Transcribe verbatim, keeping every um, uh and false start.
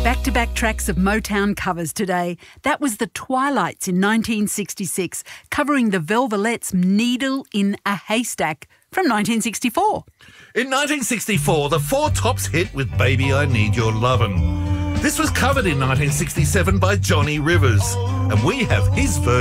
Back-to-back tracks of Motown covers today. That was the Twilights in nineteen sixty-six, covering the Velvelettes' Needle in a Haystack from nineteen sixty-four. In nineteen sixty-four, the Four Tops hit with Baby I Need Your Lovin'. This was covered in nineteen sixty-seven by Johnny Rivers, and we have his version.